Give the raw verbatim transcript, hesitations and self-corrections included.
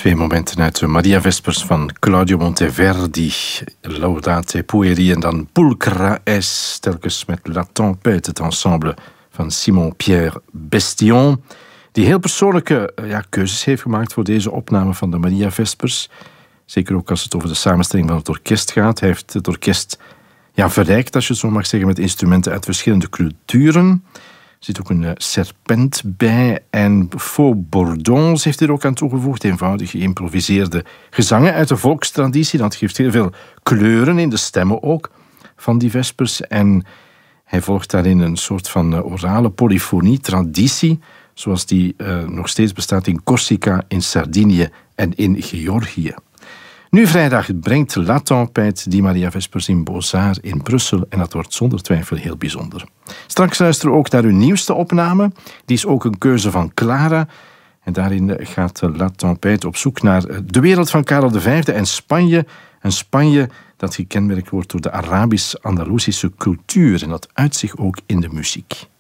Twee momenten uit de Maria Vespers van Claudio Monteverdi. Laudate Pueri en dan Pulchra es, telkens met La Tempête, het ensemble van Simon-Pierre Bestillon, die heel persoonlijke ja, keuzes heeft gemaakt voor deze opname van de Maria Vespers. Zeker ook als het over de samenstelling van het orkest gaat. Hij heeft het orkest ja, verrijkt, als je het zo mag zeggen, met instrumenten uit verschillende culturen. Er zit ook een uh, serpent bij en faux bourdons heeft hij er ook aan toegevoegd. Eenvoudig geïmproviseerde gezangen uit de volkstraditie. Dat geeft heel veel kleuren in de stemmen ook van die vespers. En hij volgt daarin een soort van uh, orale polyfonie-traditie, zoals die uh, nog steeds bestaat in Corsica, in Sardinië en in Georgië. Nu vrijdag brengt La Tempête die Maria Vespers in Beaux-Arts in Brussel en dat wordt zonder twijfel heel bijzonder. Straks luisteren we ook naar uw nieuwste opname. Die is ook een keuze van Clara. En daarin gaat La Tempête op zoek naar de wereld van Karel de Vijfde en Spanje. Een Spanje dat gekenmerkt wordt door de Arabisch-Andalusische cultuur en dat uit zich ook in de muziek.